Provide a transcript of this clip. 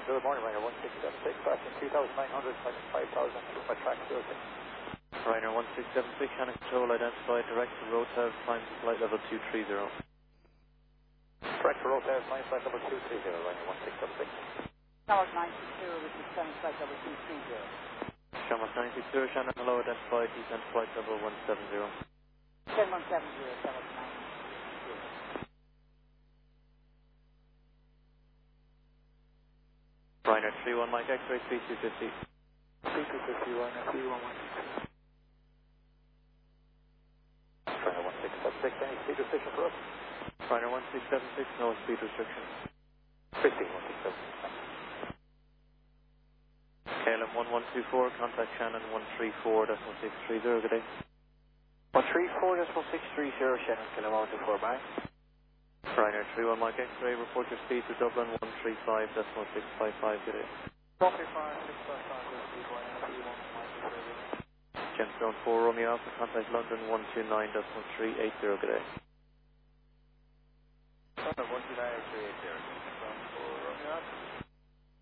Good morning, Ryanair 1676, passing 2,900, 5,000, my track 06. Ryanair 1676, Shannon Control, identified, direct to Rotav, climb to flight level 230. Direct to Rotav, climb flight level 230, Ryanair 1676. Shamrock 960, this is climb flight level 230. Shamrock 960, Shannon, hello, identified, descent flight level 170. 7170, Shamrock 960. Ryanair 31 Mike X-ray, speed 250. Speed 250, Ryanair 311. Ryanair 1676, any speed restriction for us? Ryanair 1676, no speed restriction. 50, 1676. KLM 1124, contact Shannon 134.630, good day. 134.630, Shannon, KLM 124, bye. Ryanair 31 Mike X-ray, report your speed to Dublin 135.655, good day. 135.655, good speed, Ryanair 31 Mike X-ray. Gemstone 4 Romeo Alpha, contact London 129.380, good day. London 129.380, Gemstone 4 Romeo Alpha.